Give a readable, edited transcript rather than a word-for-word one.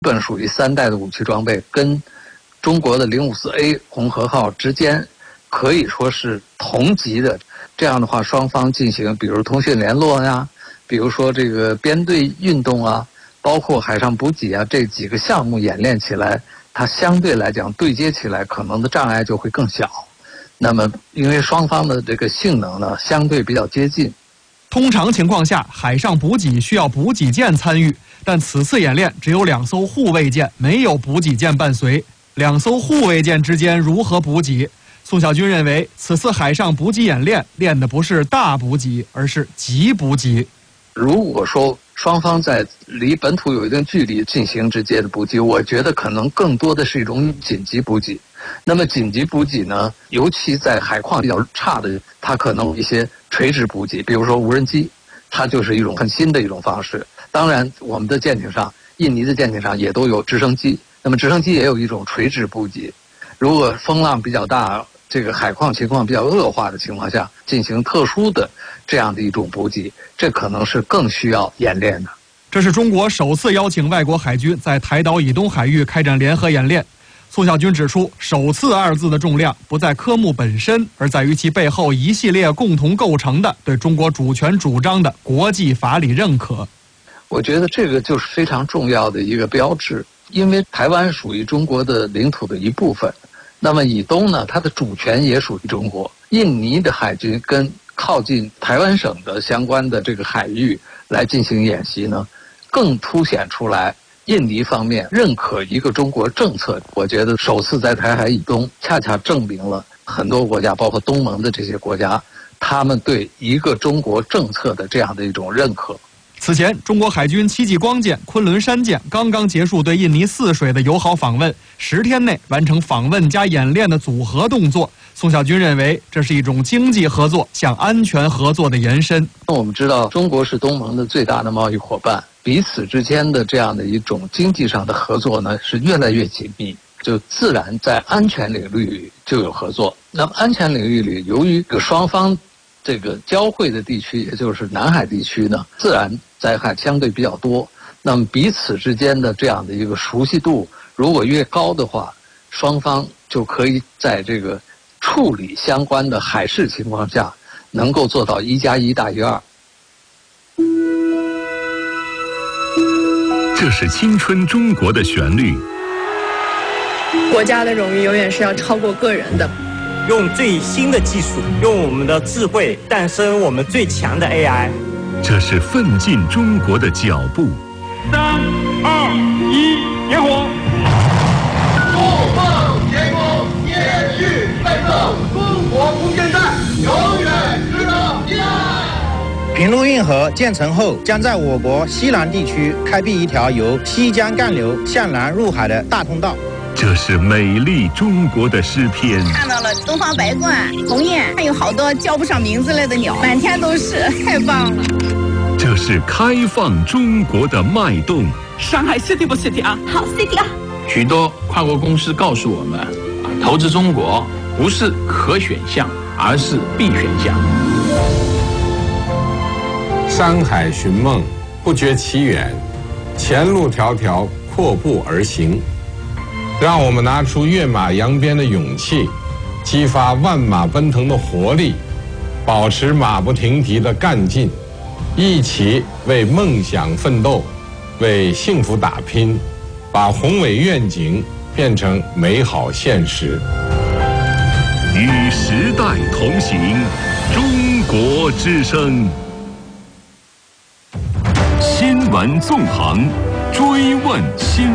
本属于3代的武器装备，跟中国的054A 红河号之间可以说是同级的。这样的话，双方进行比如通讯联络呀，比如说这个编队运动啊，包括海上补给啊，这几个项目演练起来，它相对来讲对接起来可能的障碍就会更小。那么因为双方的这个性能呢相对比较接近， 通常情况下，海上补给需要补给舰参与，但此次演练只有2艘护卫舰，没有补给舰伴随。2艘护卫舰之间如何补给？宋小军认为，此次海上补给演练练的不是大补给，而是急补给。 如果说双方在离本土有一定距离进行直接的补给，我觉得可能更多的是一种紧急补给。那么紧急补给呢，尤其在海况比较差的，它可能有一些垂直补给，比如说无人机，它就是一种很新的一种方式。当然，我们的舰艇上，印尼的舰艇上也都有直升机，那么直升机也有一种垂直补给。如果风浪比较大，这个海况情况比较恶化的情况下，进行特殊的这样的一种补给，这可能是更需要演练的。 这是中国首次邀请外国海军在台岛以东海域开展联合演练。宋小军指出，首次2字的重量不在科目本身，而在于其背后一系列共同构成的对中国主权主张的国际法理认可。 我觉得这个就是非常重要的一个标志，因为台湾属于中国的领土的一部分，那么以东呢，它的主权也属于中国。印尼的海军跟靠近台湾省的相关的这个海域来进行演习呢，更凸显出来印尼方面认可一个中国政策。我觉得首次在台海以东，恰恰证明了很多国家，包括东盟的这些国家，他们对一个中国政策的这样的一种认可。 此前，中国海军7级光舰、昆仑山舰刚刚结束对印尼4水的友好访问，10天内完成访问加演练的组合动作。宋小军认为，这是一种经济合作向安全合作的延伸。 我们知道，中国是东盟的最大的贸易伙伴，彼此之间的这样的一种经济上的合作呢，是越来越紧密，就自然在安全领域里就有合作。那么安全领域里，由于双方这个交汇的地区，也就是南海地区呢，自然灾害相对比较多，那么彼此之间的这样的一个熟悉度，如果越高的话，双方就可以在这个处理相关的海事情况下，能够做到1+1大于2。 这是青春中国的旋律。 国家的荣誉永远是要超过个人的。 用最新的技术，用我们的智慧诞生我们最强的 AI。 这是奋进中国的脚步。 3、2、1，点火！ 不放天空，延续奋斗，中国空间站永远值得依赖。 平陆运河建成后，将在我国西南地区开辟一条由西江干流向南入海的大通道。 这是美丽中国的诗篇。 看到了东方白鹳、鸿雁，还有好多叫不上名字来的鸟，满天都是，太棒了。 这是开放中国的脉动。 上海 City 不 City 啊？ 好 City 啊！ 许多跨国公司告诉我们，投资中国不是可选项，而是必选项。 山海寻梦，不觉其远，前路迢迢，阔步而行。让我们拿出跃马扬鞭的勇气，激发万马奔腾的活力，保持马不停蹄的干劲，一起为梦想奋斗，为幸福打拼，把宏伟愿景变成美好现实。 与时代同行，中国之声。新闻纵横，追问新